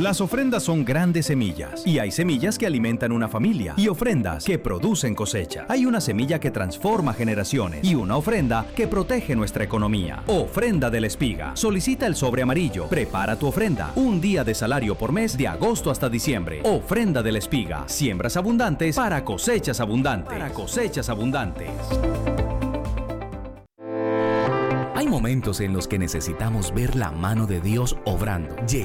Las ofrendas son grandes semillas, y hay semillas que alimentan una familia, y ofrendas que producen cosecha. Hay una semilla que transforma generaciones, y una ofrenda que protege nuestra economía. Ofrenda de la Espiga. Solicita el sobre amarillo. Prepara tu ofrenda. Un día de salario por mes de agosto hasta diciembre. Ofrenda de la Espiga. Siembras abundantes para cosechas abundantes. Hay momentos en los que necesitamos ver la mano de Dios obrando.